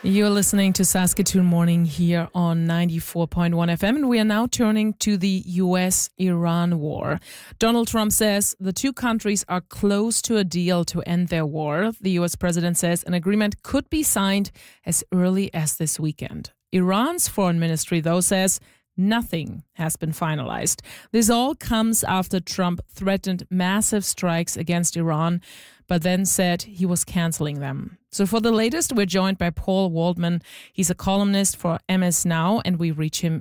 You're listening to Saskatoon Morning here on 94.1 FM, and we are now turning to the U.S.-Iran war. Donald Trump says the two countries are close to a deal to end their war. The U.S. president says an agreement could be signed as early as this weekend. Iran's foreign ministry, though, says nothing has been finalized. This all comes after Trump threatened massive strikes against Iran, but then said he was canceling them. So for the latest, we're joined by Paul Waldman. He's a columnist for MS Now, and we reach him